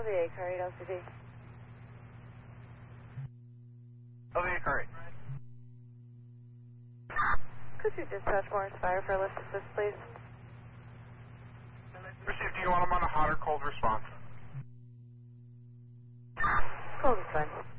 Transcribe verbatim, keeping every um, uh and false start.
L V A car eight L C D. L V A car eight. Could you dispatch Morris Fire for a lift assist, please? Received. Do you want them on a hot or cold response? Cold is fine.